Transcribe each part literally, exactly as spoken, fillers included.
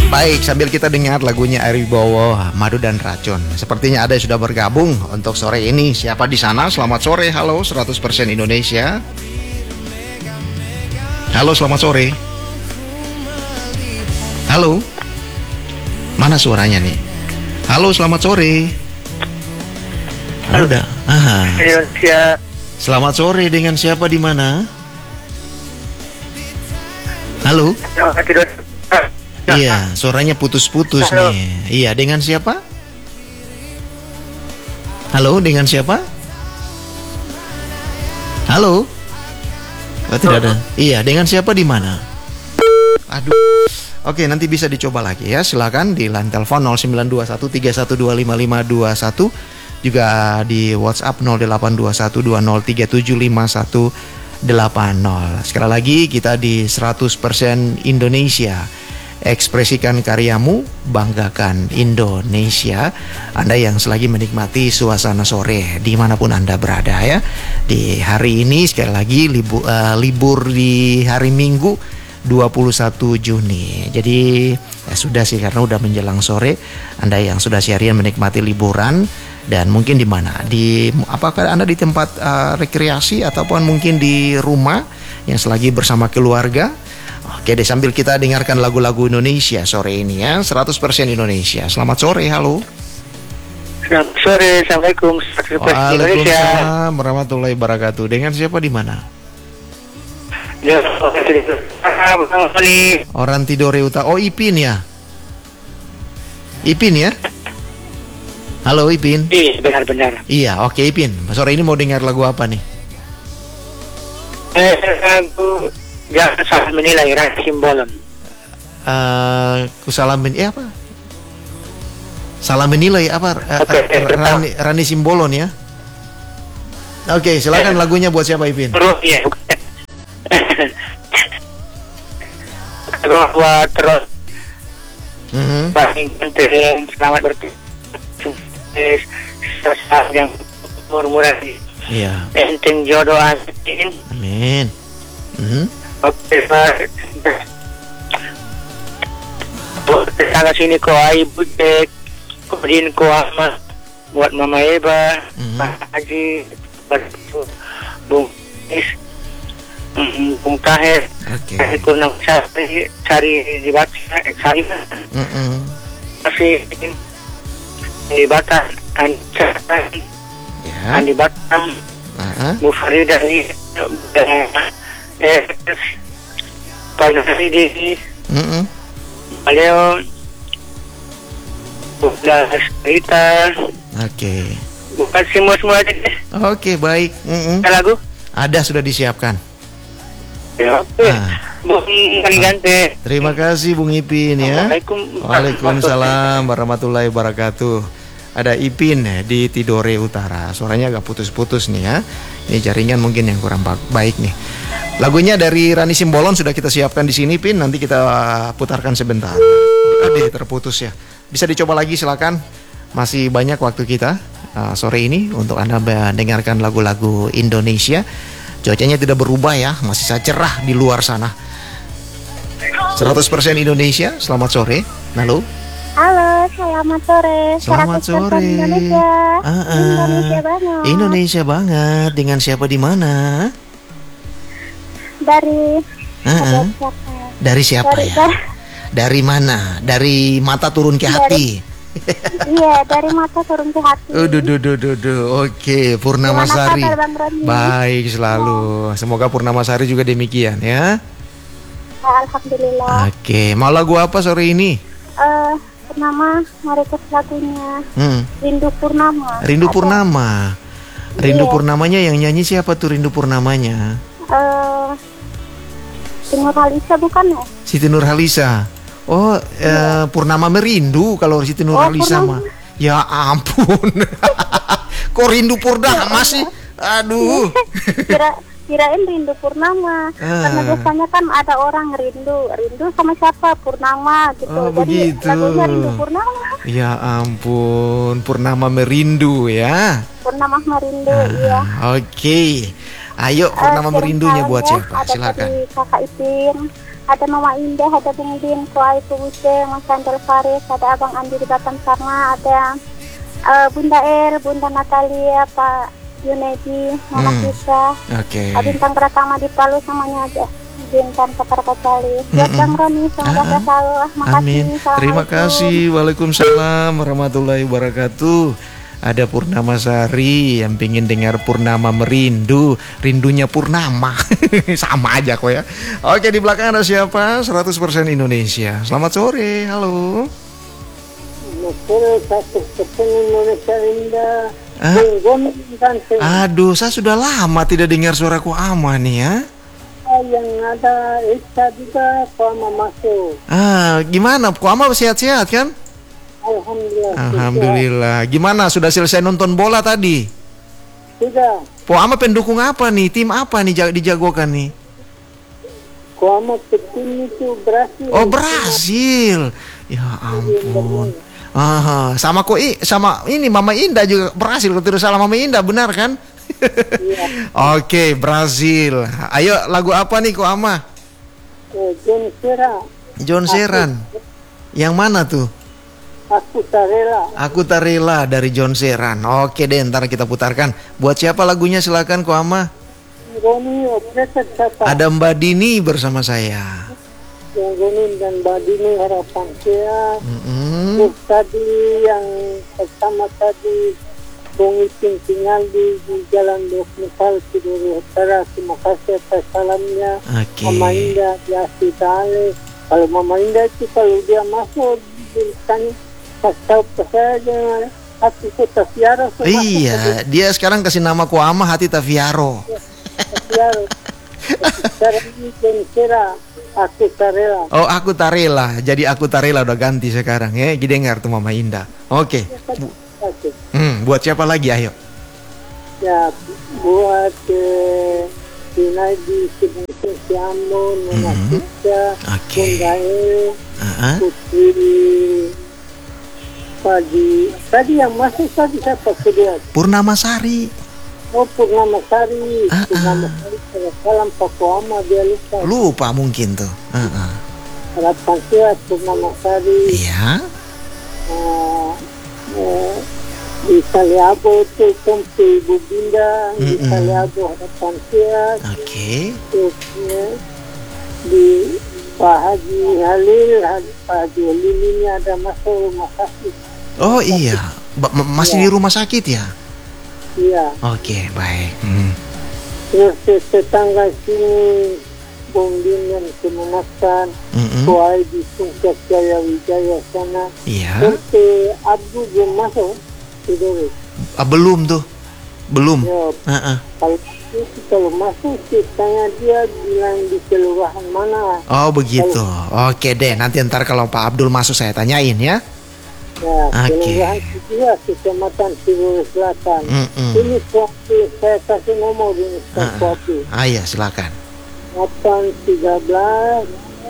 Baik, sambil kita dengar lagunya Ari Wibowo, Madu dan Racun. Sepertinya ada yang sudah bergabung untuk sore ini. Siapa di sana? Selamat sore, halo seratus persen Indonesia. Halo, selamat sore. Halo. Mana suaranya nih? Halo, selamat sore. Halo, dah. Ah. Selamat sore, dengan siapa di mana? Halo. Iya, suaranya putus-putus nih. Iya, dengan siapa? Halo, dengan siapa? Halo? Oh, tidak ada. Iya, dengan siapa di mana? Aduh. Oke, nanti bisa dicoba lagi ya. Silakan di line telepon nol sembilan dua satu tiga satu dua lima lima dua satu, juga di WhatsApp nol delapan dua satu dua nol tiga tujuh lima satu delapan nol. Sekali lagi kita di seratus persen Indonesia. Ekspresikan karyamu, banggakan Indonesia. Anda yang selagi menikmati suasana sore dimanapun Anda berada ya. Di hari ini sekali lagi libur, uh, libur di hari Minggu dua puluh satu Juni. Jadi ya sudah sih, karena udah menjelang sore. Anda yang sudah seharian menikmati liburan dan mungkin di mana? Di apakah Anda di tempat uh, rekreasi ataupun mungkin di rumah yang selagi bersama keluarga? Oke deh, sambil kita dengarkan lagu-lagu Indonesia sore ini ya, seratus persen Indonesia. Selamat sore, halo. Selamat sore, Assalamualaikum. Waalaikumsalam warahmatullahi wabarakatuh. Dengan siapa di mana? Ya, orang Tidore Utara. Oh, Ipin ya? Ipin ya? Halo Ipin. Iya, benar-benar. Iya, oke Ipin. Sore ini mau dengar lagu apa nih? Eh, lagu Jangan Salah Menilai, Rani Simbolon. Uh, kusalah men eh apa? Salah menilai apa? Uh, okay, uh, Rani, Rani Simbolon ya. Oke, okay, silakan eh, lagunya buat siapa Ipin? Terus ya. Terus buat terus. Mm-hmm. Paling penting selamat bertugas. Sesat yang murmurah. Iya. Penting jodoh amin. Amin. Mm-hmm. Oke, Pak. Buat sana sini ko ay budek, kodin ko ama, buat Mama Eba, mm-hmm. Pak Haji, Bung Is, Bung Taher, okay. Ko nang cari cari di Batam, cari mm-hmm. masih di Batam, an cari, yeah. an di Batam, uh-huh. Bu Farida ini. Eh, pada hari ini, mm-hmm. beliau sudah cerita. Oke. Bukan semua semua aja deh. Oke, baik. Mm-hmm. Lagu? Ada, sudah disiapkan. Ya, oke. Nah. Bung Ganti. Terima kasih Bung Ipin ya. Waalaikumsalam. Waalaikumsalam warahmatullahi wabarakatuh. Ada Ipin di Tidore Utara. Suaranya agak putus-putus nih ya. Ini jaringan mungkin yang kurang baik nih. Lagunya dari Rani Simbolon sudah kita siapkan di sini, Pin. Nanti kita putarkan sebentar. Aduh, terputus ya. Bisa dicoba lagi, silakan. Masih banyak waktu kita uh, sore ini untuk Anda mendengarkan lagu-lagu Indonesia. Cuacanya tidak berubah ya, masih sangat cerah di luar sana. seratus persen Indonesia. Selamat sore. Halo. Halo, selamat sore. Selamat sore. Indonesia. Uh-uh. Indonesia banget. Indonesia banget. Dengan siapa di mana? Dari uh-uh. Dari siapa dari, ya? Dari, dari mana? Dari mata turun ke dari, hati. Iya, dari mata turun ke hati. Duh, duh, duh, duh, duh. Oke, Purnamasari. Baik selalu. Semoga Purnamasari juga demikian ya. Alhamdulillah. Oke, mau lagu apa sore ini? Uh, Purnama, mari ke lagunya. Hmm. Rindu Purnama. Rindu Ada. Purnama. Rindu Iya. Purnamanya yang nyanyi siapa tuh Rindu Purnamanya? Uh, Siti Nurhalisa bukan ya? Siti Nurhalisa. Oh, iya. eh, Purnama Merindu kalau Siti Nurhalisa oh, mah. Ya ampun. Kok Rindu Purnama sih? Aduh. Kira kirain Rindu Purnama. Ah. Karena biasanya kan ada orang rindu, rindu sama siapa? Purnama gitu. Oh, Jadi begitu. lagunya Rindu Purnama. Ya ampun, Purnama Merindu ya. Purnama Merindu, Ah, iya. Oke. Ayo Purnama Uh, Merindunya buat ya, siapa? ada Silakan. dari Kakak Ipin, ada Mama Indah, ada Bung Din, Kuai Kubuce, Mas Andel Faris, ada Abang Andi di Batam Sarma, ada uh, Bunda Er, Bunda Natalia, Pak Yunedi, Mama Hmm. Kisa, Oke. ada Bintang Pratama di Palu, semuanya aja. Bintang Ketar Kecali. Buat Mm-mm. Bang Roni, semoga Ah, sehat selalu. Makasih. Amin. Terima Assalamualaikum. kasih. Waalaikumsalam warahmatullahi wabarakatuh. Ada Purnama Sari yang pengen dengar Purnama Merindu. Rindunya Purnama. Sama aja kok ya. Oke, di belakang ada siapa? seratus persen Indonesia. Selamat sore. Halo. seratus persen Indonesia Indah. Ah? Bung Ganteng. Aduh, saya sudah lama tidak dengar suaraku Ama nih ya. Yang ada Esa juga sama masuk. Ah, gimana? Ku Ama sehat-sehat kan? Alhamdulillah. Alhamdulillah. Gimana? Sudah selesai nonton bola tadi? Sudah. Po Ama pendukung apa nih? Tim apa nih ja- dijagokan nih? Kuama tim itu Brasil. Oh, Brasil. Ya ampun. Aha, sama koi sama ini Mama Indah juga Brasil. Kalau tidak salah Mama Indah, benar kan? Oke, Brasil. Ayo lagu apa nih Ko Ama? Eh, John Cera. John Serran. Yang mana tuh? Aku tak rela. Aku tak rela dari John Serran. Oke deh, ntar kita putarkan. Buat siapa lagunya silakan Ko Ama. Roni operator siapa? Ada Mbak Dini bersama saya. Yang Roni dan Badini harapan saya. Mm-mm. Terus tadi yang pertama tadi Bung Ipin tinggal di, di Jalan Dokmekal Siduri Utara. Terima kasih atas salamnya. Oke. Mama Indah di Asidale. Kalau Mama Indah itu kalau dia masuk ditanya kasih tahu ke saya jangan hati kota Fiaro. Iya, dia sekarang kasih nama Ko Ama Hati Taviaro. Fiaro. Sekarang ini John Cera. Aku tak rela. Oh, aku tak rela. Jadi aku tak rela udah ganti sekarang ya. Jadi dengar tuh Mama Indah. Oke. Bu- Oke. hmm, buat siapa lagi? Ayo. Ya buat eh, Dinaidi Sibungkin si Ambon, Nona Mhm. Sita, Oke. Bunda E, Ah, Putri Padi. Tadi yang masuk tadi siapa kedua? Purnama Sari. Oh Purnama Sari. Ah, Purnama ah. Sari. Kalau salam Paku Ama dia lupa. Lupa mungkin tuh. Ah, ah. Harapan saya Purnama Sari. Iya. Ah, eh, di Saliabo itu Tompi Ibu Binda. Di Mm-mm. Saliabo harapan saya. Oke. Terus ya, di Pak Haji Halil, Haji- Pak Haji Halil ini ada masuk rumah sakit. Oh iya. Ba- ma- masih di rumah sakit ya? Iya. Oke, baik. Hmm. Terus di tetangga sini Bung Din yang kemenakan Mm-mm. Kuai di Sungkak Jaya Wijaya sana. Iya. Sampai Abdul belum masuk tidur. Ah, belum tuh. Belum. Ya, Ah, ah. kalau itu kalau masuk ceritanya dia bilang di kelurahan mana. Oh begitu. Oke deh. Nanti ntar kalau Pak Abdul masuk saya tanyain ya. Ya, Oke. kelurahan kedua Kecamatan Sibur Selatan. Mm-mm. Ini suatu saya kasih nomor ini Ah, ah. suatu Ah, iya silakan. delapan tiga belas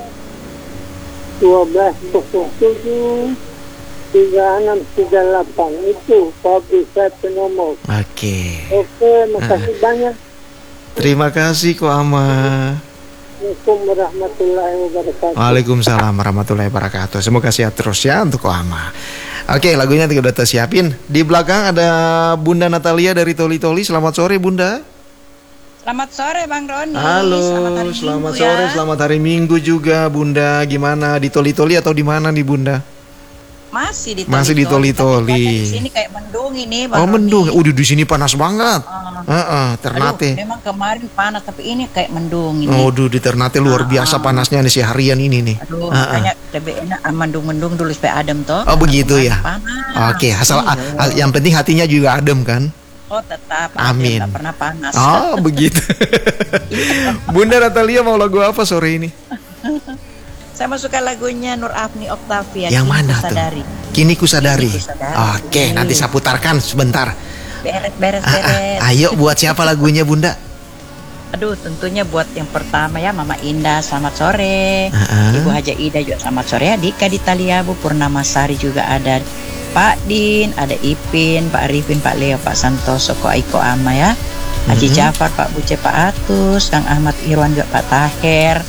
dua belas nol tujuh tiga enam tiga delapan itu pabrik saya nomor. Oke. Oke, makasih banyak. Terima kasih Ko Ama. Assalamualaikum warahmatullahi wabarakatuh. Waalaikumsalam warahmatullahi wabarakatuh. Semoga sehat terus ya untuk Ko Ama. Oke, lagunya nanti udah siapin. Di belakang ada Bunda Natalia dari Toli Toli. Selamat sore Bunda. Selamat sore Bang Roni. Halo, Selamat hari selamat Minggu sore, ya. selamat hari Minggu juga Bunda. Gimana di Toli Toli atau di mana nih Bunda? Masih di Masih di Toli-Toli. Tapi di sini kayak mendung ini Bang Oh mendung. Roni. Udah di sini panas banget. Ah. Heeh, Ternate. Aduh, memang kemarin panas tapi ini kayak mendung ini. Oh, duh, di Ternate luar biasa panasnya nih seharian ini nih. Aduh, Ah, ah. makanya lebih enak ah, mendung-mendung dulu supaya adem toh. Oh begitu ya. Panas. Oke, asal Iya. a- yang penting hatinya juga adem kan. Oh tetap Amin. adem, tak pernah panas. Oh begitu. Bunda Natalia mau lagu apa sore ini? Saya mau suka lagunya Nur Afni Octavia. Yang Kini mana Ku tuh? Sadari. Kini ku sadari. Kini ku sadari. Oke, nanti saya putarkan sebentar. Beres beres Ah, ah. beres. Ayo buat siapa lagunya Bunda? Aduh, tentunya buat yang pertama ya Mama Indah, selamat sore. Ah, ah. Ibu Haja Ida juga selamat sore. Dika di Taliabu, Purnama Sari juga ada. Pak Din, ada Ipin, Pak Arifin, Pak Leo, Pak Santoso, Ko Aiko Ama ya. Haji Mhm. Jafar, Pak Buce, Pak Atus, Kang Ahmad Irwan juga Pak Taher.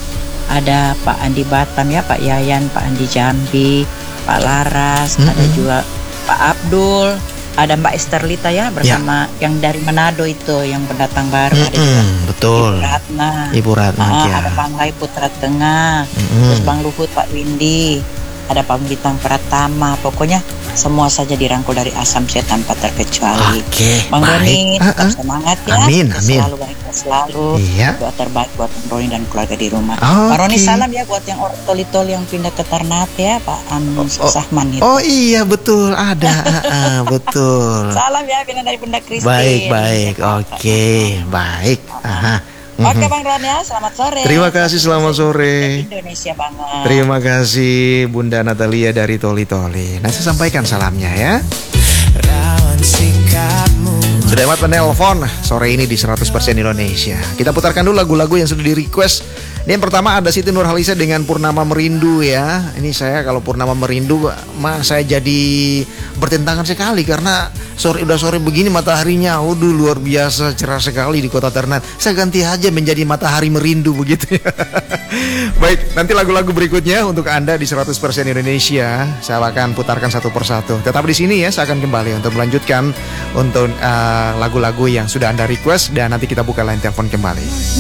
ada Pak Andi Batam ya, Pak Yayan, Pak Andi Jambi, Pak Laras, Mm-mm. ada juga Pak Abdul, ada Mbak Esterlita ya bersama yang dari Manado itu yang pendatang baru, ada juga Mm-mm, betul. Ibu Ratna, Ibu Ratna, Ah, ya. ada Bang Lai Putra Tengah, Mm-mm. terus Bang Luhut, Pak Windy, ada Pak Bintang Pratama, pokoknya semua saja dirangkul dari Asam Set tanpa terkecuali. Oke, Bang Roni, baik. tetap Uh-uh. semangat ya. Amin, Kita amin. Selalu baik selalu. Iya. Doa terbaik buat Bang Roni dan keluarga di rumah. Oke. Pak Roni salam ya buat yang orang toli-toli yang pindah ke Ternate ya, Pak Am Sahman itu. Oh iya betul ada, ah, ah, betul. Salam ya pindah dari Bunda Kristin. Baik baik, oke, baik. Aha. Oke Mhm. Bang Roni ya, selamat sore. Terima kasih, selamat sore. Indonesia banget. Terima kasih Bunda Natalia dari Toli Toli. Nah, saya sampaikan salamnya ya. Sudah amat menelpon sore ini di seratus persen Indonesia. Kita putarkan dulu lagu-lagu yang sudah di request. Ini yang pertama ada Siti Nurhalisa dengan Purnama Merindu ya. Ini saya kalau Purnama Merindu mah saya jadi bertentangan sekali karena sore udah sore begini mataharinya waduh luar biasa cerah sekali di kota Ternate. Saya ganti aja menjadi Matahari Merindu begitu ya. Baik, nanti lagu-lagu berikutnya untuk Anda di seratus persen Indonesia saya akan putarkan satu persatu. Tetap di sini ya, saya akan kembali untuk melanjutkan untuk uh, lagu-lagu yang sudah Anda request dan nanti kita buka line telepon kembali.